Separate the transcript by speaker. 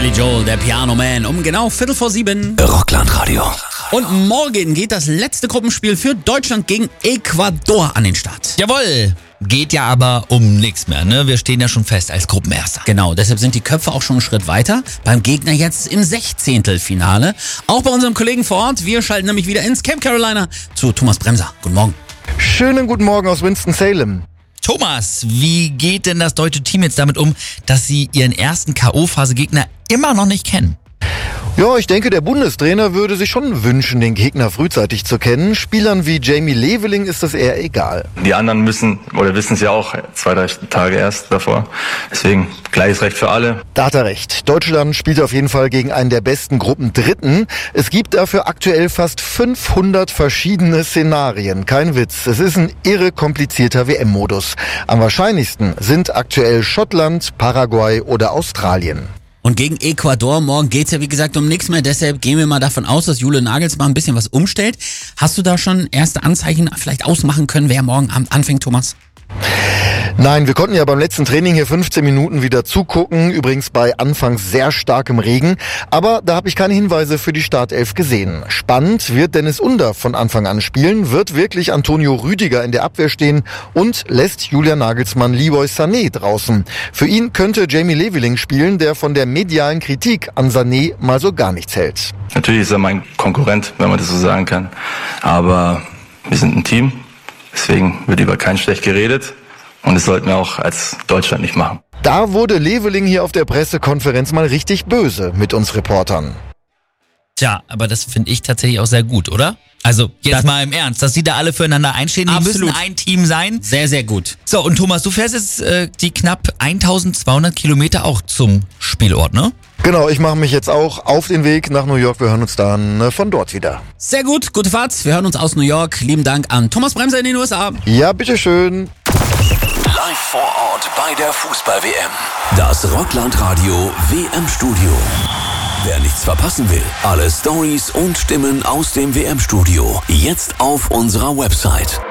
Speaker 1: Billy Joel, der Piano Man, um genau 7:15.
Speaker 2: Rockland-Radio.
Speaker 1: Und morgen geht das letzte Gruppenspiel für Deutschland gegen Ecuador an den Start.
Speaker 2: Jawohl. Geht ja aber um nichts mehr, ne? Wir stehen ja schon fest als Gruppenerster.
Speaker 1: Genau, deshalb sind die Köpfe auch schon einen Schritt weiter. Beim Gegner jetzt im 16. Auch bei unserem Kollegen vor Ort. Wir schalten nämlich wieder ins Camp Carolina zu Thomas Bremser. Guten Morgen.
Speaker 3: Schönen guten Morgen aus Winston-Salem.
Speaker 2: Thomas, wie geht denn das deutsche Team jetzt damit um, dass sie ihren ersten K.O.-Phase-Gegner immer noch nicht kennen?
Speaker 3: Ja, ich denke, der Bundestrainer würde sich schon wünschen, den Gegner frühzeitig zu kennen. Spielern wie Jamie Leveling ist das eher egal.
Speaker 4: Die anderen wissen es ja auch 2-3 Tage erst davor. Deswegen gleiches Recht für alle.
Speaker 3: Da hat er recht. Deutschland spielt auf jeden Fall gegen einen der besten Gruppendritten. Es gibt dafür aktuell fast 500 verschiedene Szenarien. Kein Witz. Es ist ein irre komplizierter WM-Modus. Am wahrscheinlichsten sind aktuell Schottland, Paraguay oder Australien.
Speaker 1: Und gegen Ecuador morgen geht's ja wie gesagt um nichts mehr. Deshalb gehen wir mal davon aus, dass Julian Nagelsmann ein bisschen was umstellt. Hast du da schon erste Anzeichen vielleicht ausmachen können, wer morgen Abend anfängt, Thomas?
Speaker 3: Nein, wir konnten ja beim letzten Training hier 15 Minuten wieder zugucken, übrigens bei anfangs sehr starkem Regen, aber da habe ich keine Hinweise für die Startelf gesehen. Spannend, wird Dennis Under von Anfang an spielen, wird wirklich Antonio Rüdiger in der Abwehr stehen und lässt Julian Nagelsmann Leroy Sané draußen. Für ihn könnte Jamie Leveling spielen, der von der medialen Kritik an Sané mal so gar nichts hält.
Speaker 4: Natürlich ist er mein Konkurrent, wenn man das so sagen kann, aber wir sind ein Team, deswegen wird über keinen schlecht geredet. Und das sollten wir auch als Deutschland nicht machen.
Speaker 3: Da wurde Leveling hier auf der Pressekonferenz mal richtig böse mit uns Reportern.
Speaker 2: Tja, aber das finde ich tatsächlich auch sehr gut, oder? Also jetzt mal im Ernst, dass sie da alle füreinander einstehen, die
Speaker 1: Absolut.
Speaker 2: müssen ein Team sein.
Speaker 1: Sehr, sehr gut.
Speaker 2: So, und Thomas, du fährst jetzt die knapp 1200 Kilometer auch zum Spielort, ne?
Speaker 3: Genau, ich mache mich jetzt auch auf den Weg nach New York. Wir hören uns dann von dort wieder.
Speaker 1: Sehr gut, gute Fahrt. Wir hören uns aus New York. Lieben Dank an Thomas Bremser in den USA.
Speaker 3: Ja, bitteschön.
Speaker 5: Live vor Ort bei der Fußball-WM. Das Rockland-Radio WM-Studio. Wer nichts verpassen will, alle Storys und Stimmen aus dem WM-Studio jetzt auf unserer Website